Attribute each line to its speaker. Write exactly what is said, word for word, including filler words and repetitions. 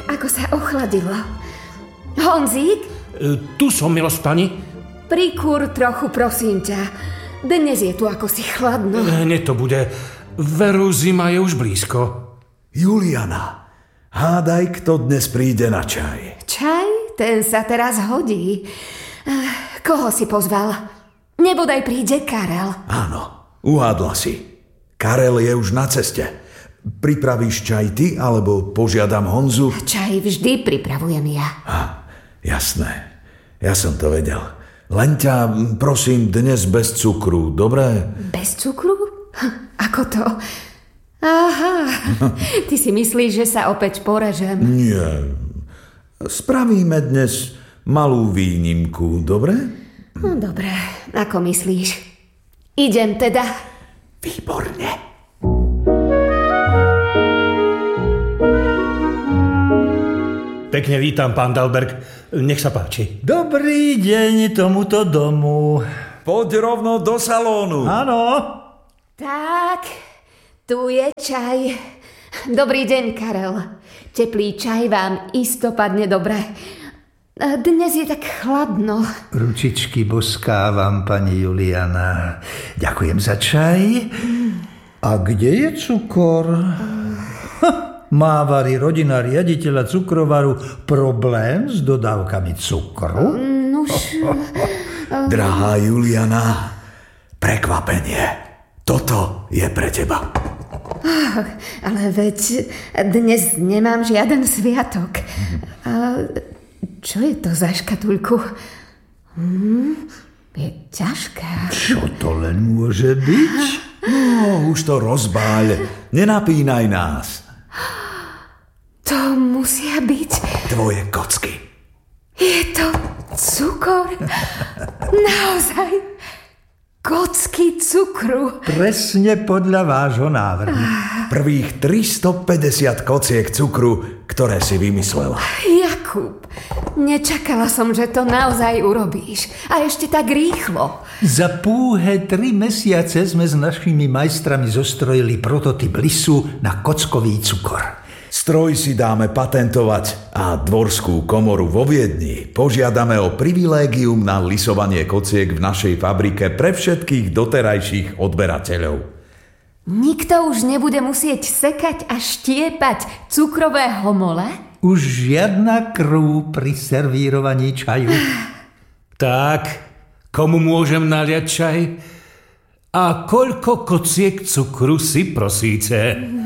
Speaker 1: ako sa ochladilo. Honzík?
Speaker 2: E, tu som, milosť pani.
Speaker 1: Prikúr trochu, prosím ťa. Dnes je tu ako si chladno.
Speaker 2: Hneď to bude. Veru, zima je už blízko.
Speaker 3: Juliana, hádaj, kto dnes príde na čaj.
Speaker 1: Čaj? Ten sa teraz hodí. Koho si pozval? Nebodaj príde Karel.
Speaker 3: Áno, uhádla si. Karel je už na ceste. Pripravíš čaj ty, alebo požiadam Honzu?
Speaker 1: Čaj vždy pripravujem ja.
Speaker 3: Á, jasné. Ja som to vedel. Len ťa, prosím, dnes bez cukru, dobre?
Speaker 1: Bez cukru? Ako to? Aha, ty si myslíš, že sa opäť porežem?
Speaker 3: Nie. Spravíme dnes malú výnimku, dobre?
Speaker 1: No, dobre, ako myslíš? Idem teda.
Speaker 3: Výborne.
Speaker 2: Pekne vítam, pán Dalberg. Nech sa páči.
Speaker 4: Dobrý deň tomuto domu.
Speaker 3: Poď rovno do salónu.
Speaker 4: Áno.
Speaker 1: Tak, tu je čaj. Dobrý deň, Karel. Teplý čaj vám isto padne dobre. Dnes je tak chladno.
Speaker 4: Ručičky boskávam, pani Juliana. Ďakujem za čaj. A kde je cukor? Mávari rodina riaditeľa cukrovaru problém s dodávkami cukru?
Speaker 1: Nuž...
Speaker 3: Drahá Juliana, prekvapenie. Toto je pre teba.
Speaker 1: Oh, ale veď dnes nemám žiaden sviatok. A čo je to za škatulku? Hm, je ťažká.
Speaker 4: Čo to len môže byť?
Speaker 3: No, už to rozbáľ. Nenapínaj nás.
Speaker 1: To musia byť...
Speaker 3: Tvoje kocky.
Speaker 1: Je to cukor? Naozaj? Kocky cukru?
Speaker 4: Presne podľa vášho návrhu.
Speaker 3: Prvých tristopäťdesiat kociek cukru, ktoré si vymyslela.
Speaker 1: Jakub, nečakala som, že to naozaj urobíš. A ešte tak rýchlo.
Speaker 4: Za púhe tri mesiace sme s našimi majstrami zostrojili prototyp lisu na kockový cukor.
Speaker 3: Stroj si dáme patentovať a dvorskú komoru vo Viedni požiadame o privilégium na lisovanie kociek v našej fabrike pre všetkých doterajších odberateľov.
Speaker 1: Nikto už nebude musieť sekať a štiepať cukrové homole?
Speaker 4: Už žiadna krv pri servírovaní čaju.
Speaker 2: Tak, komu môžem naliať čaj? A koľko kociek cukru si prosíte?